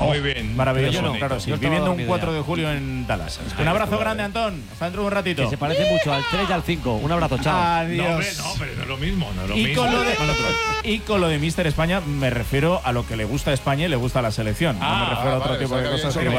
Muy bien. Maravilloso, claro, sí. Viviendo un 4 de julio en Dallas. Un abrazo grande, Antón. Hasta dentro de un ratito. Que se parece mucho al 3 y al 5. Un abrazo, chao. Adiós. No, pero no es lo mismo. No es lo Y mismo. con lo de Mister España me refiero a lo que le gusta a España y le gusta a la selección. No me refiero a otro tipo de cosas que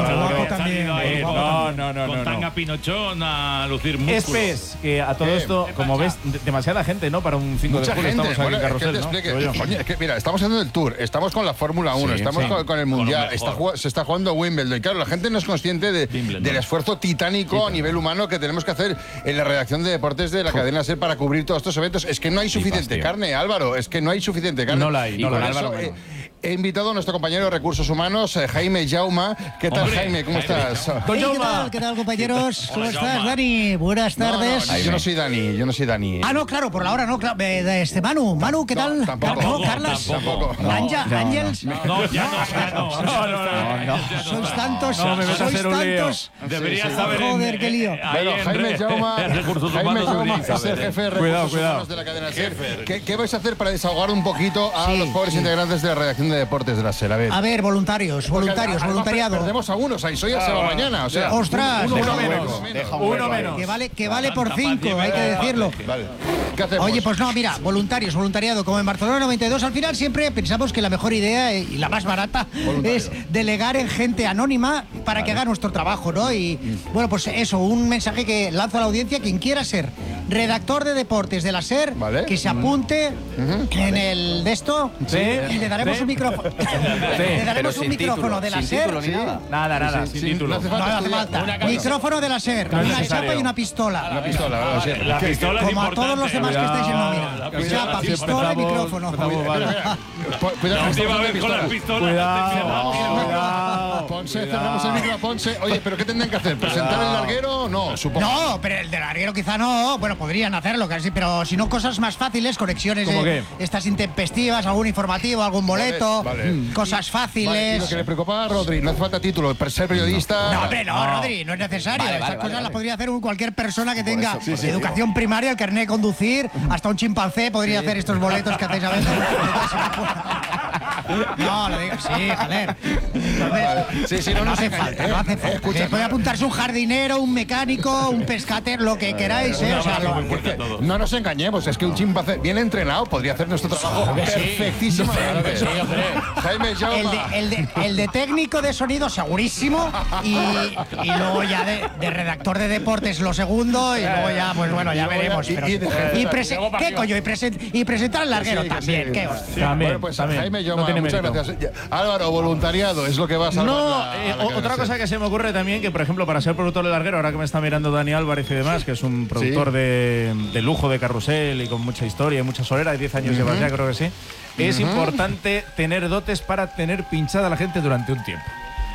Con tanga pinochón a lucir músculos. Es que a todo esto, como ves, demasiada gente, ¿no? Para un 5 de julio estamos aquí en Carrusel, ¿no? Coño, es que mira, estamos haciendo el Tour, estamos con la Fórmula 1, estamos con el Mundial, se está jugando Wimbledon. Y claro, la gente no es consciente del esfuerzo titánico a nivel humano que tenemos que hacer en la redacción de deportes de la cadena SER para cubrir todos estos eventos. Es que no hay suficiente carne, Álvaro, es que no hay suficiente carne. No la hay, Álvaro. He invitado a nuestro compañero de Recursos Humanos, Jaime Jauma. ¿Qué tal, Jaime? ¿Cómo estás? ¿Qué tal, compañeros? ¿Cómo estás, Dani? Buenas tardes. No, yo no soy Dani, Ah, no, claro, por la hora no. Manu, ¿qué tal? Tampoco. Carlas. Tampoco. Ángels. No, ya no. Sois tantos. No, me vas a hacer un lío. Deberías saber. Joder, qué lío. Jaime Jauma es el jefe de Recursos Humanos de la cadena SER. ¿Qué vais a hacer para desahogar un poquito a los pobres integrantes de la redacción de deportes de la SER? A ver, voluntariado. Perdemos a uno, Sainz, hoy se va mañana. O sea, ostras, uno menos. Que vale por 5, hay que decirlo. Vale. ¿Qué hacemos? Oye, pues no, mira, voluntariado. Como en Barcelona 92, al final siempre pensamos que la mejor idea y la más barata es delegar en gente anónima para que haga nuestro trabajo, ¿no? Y bueno, pues eso, un mensaje que lanzo a la audiencia: quien quiera ser redactor de deportes de la SER, que se apunte en el de esto y le daremos un micrófono. Le daremos un micrófono de la SER. Nada, sin título. No hace falta. Micrófono de la SER, una chapa y una pistola. Una pistola, La pistola es como a todos los demás que estáis en nómina. Chapa, pistola y micrófono. Cuidado. Ponce, cerramos el micro a Ponce. Oye, ¿pero qué tendrán que hacer? ¿Presentar el larguero? No, supongo. No, pero el del larguero quizá no. Bueno, podrían hacerlo, casi, pero si no, cosas más fáciles, conexiones estas intempestivas, algún informativo, algún boleto, cosas fáciles. Y lo que le preocupa a Rodri, no hace falta título, para ser periodista. No, hombre, no, Rodri, no es necesario. Esas cosas las podría hacer cualquier persona que tenga educación primaria, el carnet de conducir, hasta un chimpancé podría hacer estos boletos que hacéis a veces. No, lo digo, sí, joder. No hace falta, no hace falta. Puede apuntarse un jardinero, un mecánico, un pescater, lo que queráis, O sea, no nos engañemos, es que un chimpancé bien entrenado podría hacer nuestro trabajo perfectísimamente. Jaime Jauma. El de técnico de sonido segurísimo y luego ya de redactor de deportes lo segundo y luego ya, pues bueno, ya veremos. Y presentar el larguero también. ¿Qué hostia? Bueno, pues Jaime Jauma, muchas gracias. Álvaro, voluntariado, es lo que vas a otra cosa que se me ocurre también, que por ejemplo, para ser productor de larguero, ahora que me está mirando Dani Álvarez y demás, que es un productor de lujo de Carrusel y con mucha historia y mucha solera, de 10 años llevas ya, creo que sí, es importante tener dotes para tener pinchada a la gente durante un tiempo.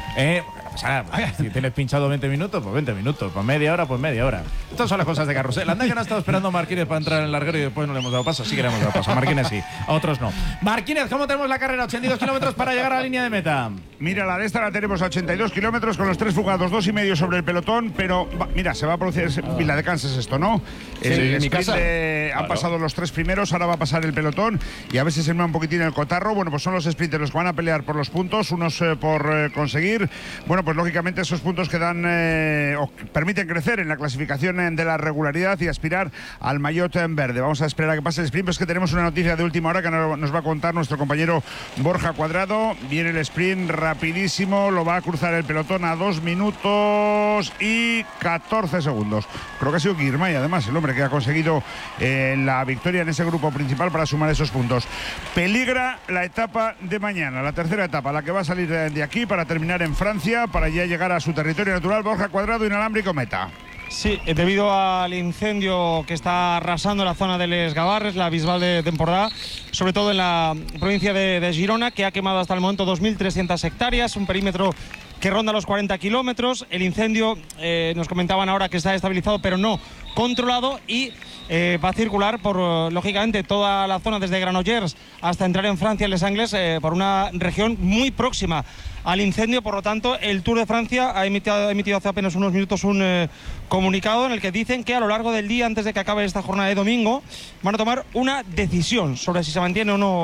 Si tienes pinchado 20 minutos, pues 20 minutos. Pues media hora, pues media hora. Estas son las cosas de Carrusel. Anda que no ha estado esperando a Marquínez para entrar en el larguero y después no le hemos dado paso. Sí que le hemos dado paso. A Marquínez sí, a otros no. Marquínez, ¿cómo tenemos la carrera? 82 kilómetros para llegar a la línea de meta. Mira, la de esta la tenemos a 82 kilómetros con los 3 fugados, 2,5 sobre el pelotón. Pero mira, se va a producir Vila de Kansas esto, ¿no? En mi casa. Han pasado los 3 primeros, ahora va a pasar el pelotón y a ver si se me un poquitín el cotarro. Bueno, pues son los sprinters los que van a pelear por los puntos, unos por conseguir. Bueno, pues lógicamente esos puntos que dan o permiten crecer en la clasificación de la regularidad y aspirar al maillot en verde. Vamos a esperar a que pase el sprint, pero es que tenemos una noticia de última hora que nos va a contar nuestro compañero Borja Cuadrado. Viene el sprint rapidísimo, lo va a cruzar el pelotón a 2 minutos y 14 segundos. Creo que ha sido Girmay, además, el hombre que ha conseguido la victoria en ese grupo principal para sumar esos puntos. Peligra la etapa de mañana, la tercera etapa, la que va a salir de aquí para terminar en Francia, para ya llegar a su territorio natural. Borja Cuadrado, inalámbrico meta. Sí, debido al incendio que está arrasando la zona de Les Gavarres, la Bisbal de Empordà, sobre todo en la provincia de Girona, que ha quemado hasta el momento 2.300 hectáreas, un perímetro que ronda los 40 kilómetros. El incendio, nos comentaban ahora que está estabilizado, pero no controlado, y va a circular por, lógicamente, toda la zona desde Granollers hasta entrar en Francia, en Les Angles, por una región muy próxima al incendio. Por lo tanto, el Tour de Francia ha emitido hace apenas unos minutos un comunicado en el que dicen que a lo largo del día, antes de que acabe esta jornada de domingo, van a tomar una decisión sobre si se mantiene o no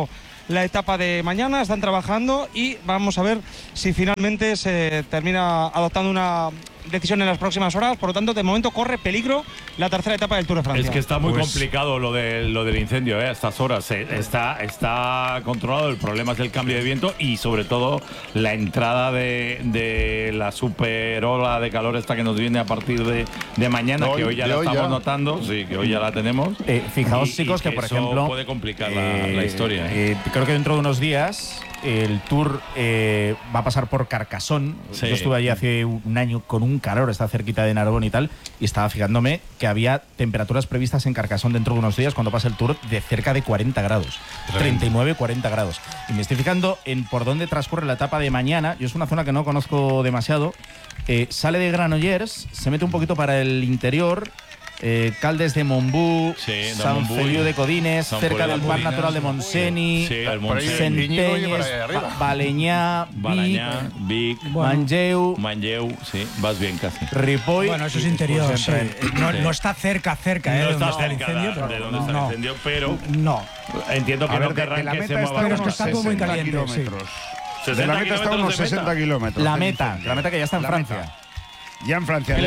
la etapa de mañana, están trabajando y vamos a ver si finalmente se termina adoptando una decisión en las próximas horas. Por lo tanto, de momento corre peligro la tercera etapa del Tour de Francia. Es que está muy complicado lo del incendio, a estas horas. Está controlado, el problema es el cambio de viento y sobre todo la entrada de la super ola de calor esta que nos viene a partir de mañana, que hoy ya la estamos notando, sí, que hoy ya la tenemos. Fijaos, chicos, que por ejemplo puede complicar la historia. Creo que dentro de unos días el Tour va a pasar por Carcassonne. Sí. Yo estuve allí hace un año con un calor, está cerquita de Narbonne y tal, y estaba fijándome que había temperaturas previstas en Carcassonne dentro de unos días cuando pasa el Tour de cerca de 40 grados, 39, 40 grados. Y me estoy fijando en por dónde transcurre la etapa de mañana. Yo es una zona que no conozco demasiado. Sale de Granollers, se mete un poquito para el interior. Caldes de Montbú, San Feliu de Codines, cerca del Parc Natural de Montseny, Centelles, Balenyà, Vic, Manlleu, sí, vas bien casi. Ripoll. Bueno, eso es interior. Sí. No está cerca. No está cerca de donde está el incendio, pero entiendo que no querrán que se mueva. Pero es que está todo muy caliente. De la meta está a unos 60 kilómetros. La meta que ya está en Francia. Ya en Francia,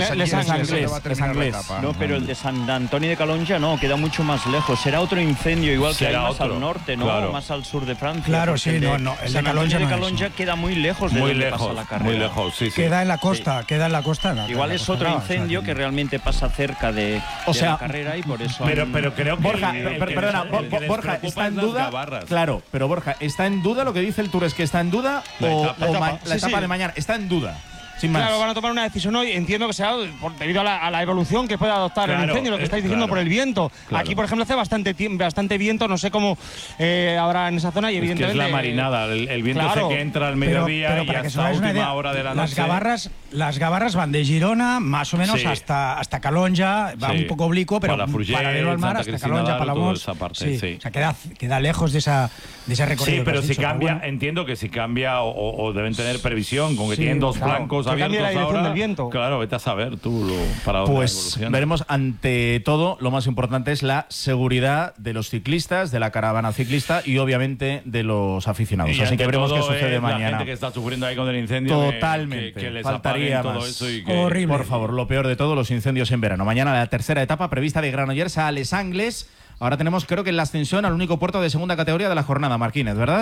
No, pero el de Sant Antoni de Calonja no, queda mucho más lejos. Será otro incendio, igual que hay más al norte, ¿no? Claro. Más al sur de Francia. Claro, sí, El de Sant Antoni de Calonja queda muy lejos de donde pasa la carrera. Muy lejos, sí. Queda en la costa, Igual es otro incendio que realmente pasa cerca de la carrera y por eso. Pero creo que Borja, perdona, Borja, está en duda. Claro, pero Borja, ¿está en duda lo que dice el Tour? ¿Es que está en duda la etapa de mañana? Está en duda. Sin más. Claro, van a tomar una decisión hoy. Entiendo que será debido a la evolución que puede adoptar el incendio, lo que estáis diciendo por el viento. Claro. Aquí, por ejemplo, hace bastante viento, no sé cómo habrá en esa zona y evidentemente… Es la marinada, el viento claro, sé que entra al mediodía pero y para que hasta os hagáis una última idea, hora de la noche. Las gabarras van de Girona, más o menos, hasta Calonja, va un poco oblicuo, pero paralelo al mar, hasta Calonja, Palamós. O sea, queda lejos de ese recorrido. Sí, pero si cambia, entiendo que si cambia o deben tener previsión, con que tienen dos flancos abiertos la dirección ahora, del viento. Claro, vete a saber tú para dónde evoluciona. Veremos. Ante todo, lo más importante es la seguridad de los ciclistas, de la caravana ciclista y obviamente de los aficionados. Y así que veremos qué sucede mañana. La gente que está sufriendo ahí con el incendio. Totalmente. Que les faltaría todo más. eso y Horrible. Por favor, lo peor de todo, los incendios en verano. Mañana la tercera etapa prevista de Granollers a Les Angles. Ahora tenemos, creo que en la ascensión al único puerto de segunda categoría de la jornada, Marquínez, ¿verdad?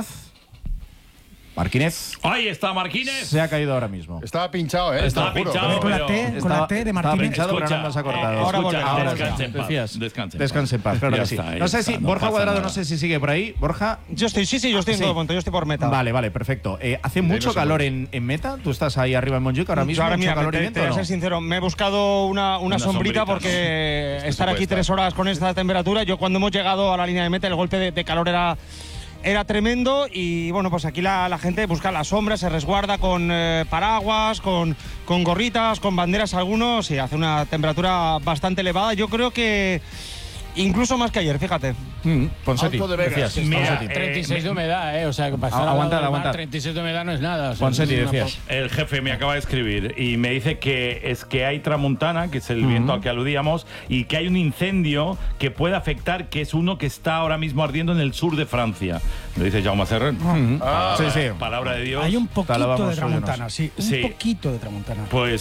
Marquínez. Ahí está Marquínez. Se ha caído ahora mismo. Estaba pinchado, ¿eh? Estaba pinchado. Con la T de Martínez. Estaba pinchado, pero no se ha cortado. Ahora descanse en paz. Claro que sí. No sé si Borja Cuadrado, no sé si sigue por ahí. Borja. Yo estoy en todo momento, yo estoy por meta. Vale, perfecto. ¿Hace mucho calor en meta? ¿Tú estás ahí arriba en Montjuic ahora mismo? Ahora, ¿Mucho mira, calor y viento, te voy a no? ser sincero, me he buscado una sombrita porque estar aquí 3 horas con esta temperatura, yo cuando hemos llegado a la línea de meta el golpe de calor era tremendo y bueno, pues aquí la gente busca la sombra, se resguarda con paraguas, con gorritas, con banderas algunos y hace una temperatura bastante elevada. Yo creo que incluso más que ayer, fíjate. Ponseti, decías. Mira, 36 de humedad, o sea, que para aguantar. 36 de humedad no es nada. O sea, Ponseti, decías. El jefe me acaba de escribir y me dice que hay tramuntana, que es el viento al que aludíamos, y que hay un incendio que puede afectar, que es uno que está ahora mismo ardiendo en el sur de Francia. Lo dice Jaume Serren. Sí. Palabra de Dios. Hay un poquito de tramontana, un poquito de tramontana. Pues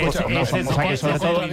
sobre todo,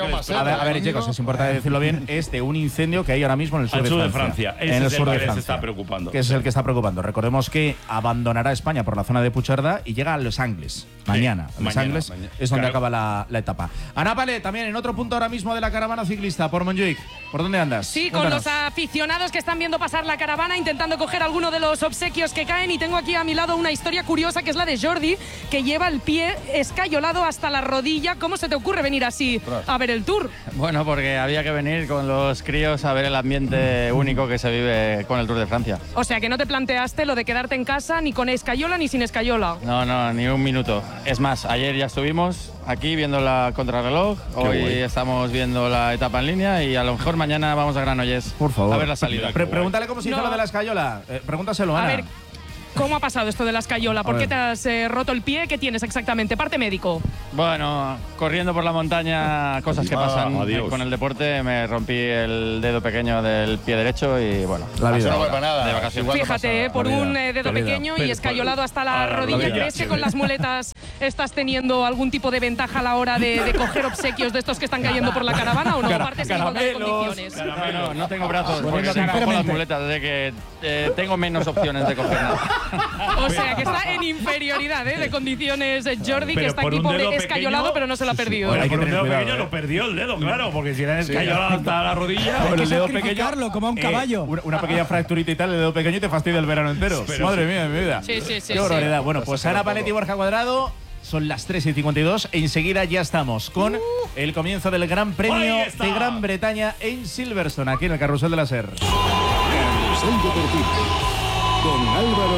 a ver, chicos, es importante decirlo bien, es de un incendio que hay ahora mismo en el sur de Francia. Ese en el es sur el de que Francia. se está preocupando. Que es el que está preocupando. Recordemos que abandonará España por la zona de Puigcerdá y llega a Los Angles. Mañana. Los Angles es donde acaba la etapa. Ana Pale, también en otro punto ahora mismo de la caravana ciclista por Montjuic. ¿Por dónde andas? Sí, Cuéntanos. con los aficionados que están viendo pasar la caravana, intentando coger alguno de los obsequios que caen. Y tengo aquí a mi lado una historia curiosa que es la de Jordi, que lleva el pie escayolado hasta la rodilla. ¿Cómo se te ocurre venir así a ver el Tour? Bueno, porque había que venir con los críos a ver el ambiente único que se vive con el Tour de Francia. O sea, que no te planteaste lo de quedarte en casa ni con escayola ni sin escayola. No, ni un minuto. Es más, ayer ya estuvimos aquí viendo la contrarreloj, hoy estamos viendo la etapa en línea y a lo mejor mañana vamos a Granollers. Por favor. A ver la salida. Pregúntale cómo se hizo lo de la escayola. Pregúntaselo, Ana. A ver, ¿Cómo ha pasado esto de la escayola? ¿Por qué te has roto el pie? ¿Qué tienes exactamente? Parte médico. Bueno, corriendo por la montaña, cosas que pasan con el deporte. Me rompí el dedo pequeño del pie derecho y bueno. La vida no para nada. De vacaciones. Fíjate, por un dedo pequeño y escayolado hasta la rodilla. ¿Crees que con las muletas estás teniendo algún tipo de ventaja a la hora de coger obsequios de estos que están cayendo por la caravana o no? Partes en igualdad de condiciones. No tengo brazos, porque no cojo las muletas, así que tengo menos opciones de coger nada. O sea, que está en inferioridad de condiciones Jordi, que está aquí pobre escayolado, pero no se lo ha perdido. Bueno, por un dedo pequeño no perdió el dedo, claro, porque si era escayolado hasta la rodilla… Hay que sacrificarlo como a un caballo. Una pequeña fracturita y tal, el dedo pequeño y te fastidia el verano entero. Madre mía, mi vida. Sí. Qué barbaridad. Bueno, pues Ana Paletti y Borja Cuadrado… Son las 3:52 e enseguida ya estamos con el comienzo del Gran Premio de Gran Bretaña en Silverstone, aquí en el Carrusel de la SER. Carrusel Deportivo con Álvaro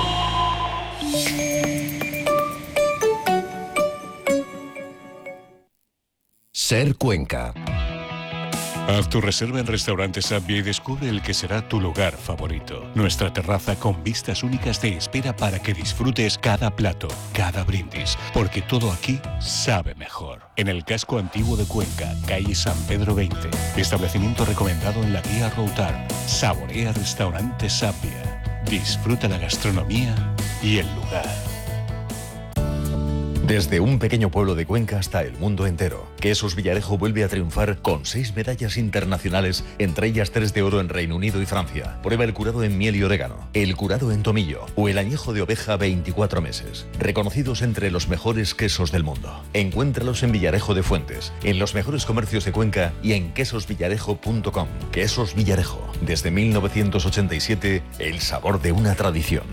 Benito. SER Cuenca. Haz tu reserva en Restaurante Sabia y descubre el que será tu lugar favorito. Nuestra terraza con vistas únicas te espera para que disfrutes cada plato, cada brindis, porque todo aquí sabe mejor. En el casco antiguo de Cuenca, calle San Pedro 20. Establecimiento recomendado en la guía Routar. Saborea Restaurante Sabia. Disfruta la gastronomía y el lugar. Desde un pequeño pueblo de Cuenca hasta el mundo entero, Quesos Villarejo vuelve a triunfar con 6 medallas internacionales, entre ellas 3 de oro en Reino Unido y Francia. Prueba el curado en miel y orégano, el curado en tomillo o el añejo de oveja 24 meses. Reconocidos entre los mejores quesos del mundo. Encuéntralos en Villarejo de Fuentes, en los mejores comercios de Cuenca y en quesosvillarejo.com. Quesos Villarejo, desde 1987, el sabor de una tradición.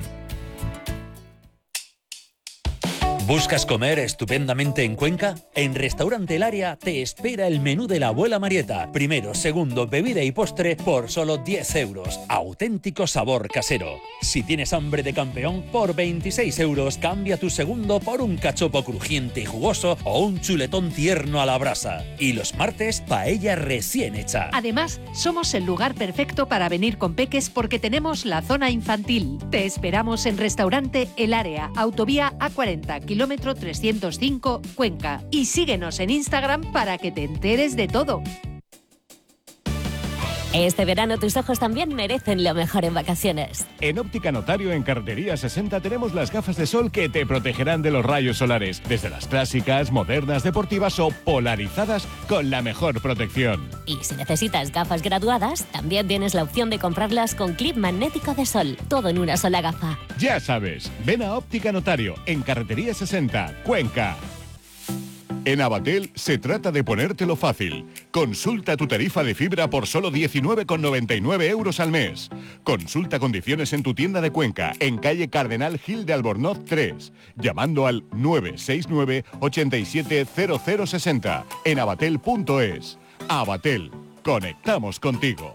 ¿Buscas comer estupendamente en Cuenca? En Restaurante El Área te espera el menú de la abuela Marieta. Primero, segundo, bebida y postre por solo 10 euros. Auténtico sabor casero. Si tienes hambre de campeón, por 26 euros cambia tu segundo por un cachopo crujiente y jugoso o un chuletón tierno a la brasa. Y los martes, paella recién hecha. Además, somos el lugar perfecto para venir con peques porque tenemos la zona infantil. Te esperamos en Restaurante El Área, autovía A40, kilómetro 305, Cuenca. Y síguenos en Instagram para que te enteres de todo. Este verano tus ojos también merecen lo mejor en vacaciones. En Óptica Notario, en Carretería 60, tenemos las gafas de sol que te protegerán de los rayos solares. Desde las clásicas, modernas, deportivas o polarizadas con la mejor protección. Y si necesitas gafas graduadas, también tienes la opción de comprarlas con clip magnético de sol. Todo en una sola gafa. Ya sabes, ven a Óptica Notario, en Carretería 60, Cuenca. En Abatel se trata de ponértelo fácil. Consulta tu tarifa de fibra por solo 19,99 euros al mes. Consulta condiciones en tu tienda de Cuenca, en calle Cardenal Gil de Albornoz 3, llamando al 969 87 0060 en abatel.es. Abatel, conectamos contigo.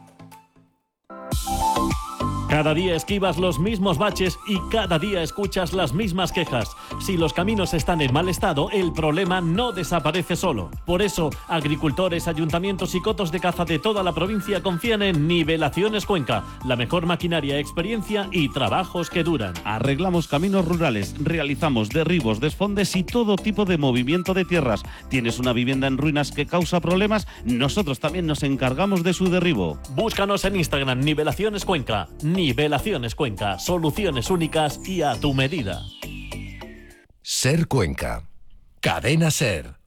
Cada día esquivas los mismos baches y cada día escuchas las mismas quejas. Si los caminos están en mal estado, el problema no desaparece solo. Por eso, agricultores, ayuntamientos y cotos de caza de toda la provincia confían en Nivelaciones Cuenca, la mejor maquinaria, experiencia y trabajos que duran. Arreglamos caminos rurales, realizamos derribos, desfondes y todo tipo de movimiento de tierras. ¿Tienes una vivienda en ruinas que causa problemas? Nosotros también nos encargamos de su derribo. Búscanos en Instagram, Nivelaciones Cuenca. Nivelaciones Cuenca, soluciones únicas y a tu medida. SER Cuenca, Cadena SER.